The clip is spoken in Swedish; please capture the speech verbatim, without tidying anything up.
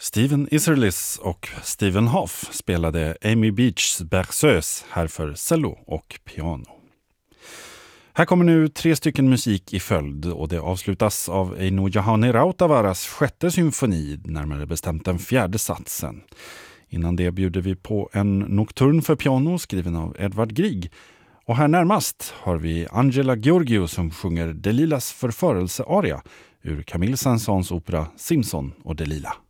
Steven Isserlis och Stephen Hoff spelade Amy Beachs Berceuse här för cello och piano. Här kommer nu tre stycken musik i följd och det avslutas av Eino Johanni Rautavaras sjätte symfoni, närmare bestämt den fjärde satsen. Innan det bjuder vi på en nocturn för piano skriven av Edvard Grieg. Och här närmast har vi Angela Georgiou som sjunger Delilas förförelsearia ur Camille Saint-Saëns opera Simson och Delila.